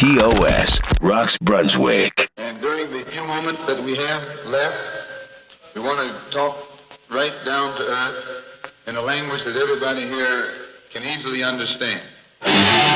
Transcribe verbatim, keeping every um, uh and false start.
T O S rocks Brunswick. And during the few moments that we have left, we want to talk right down to earth in a language that everybody here can easily understand.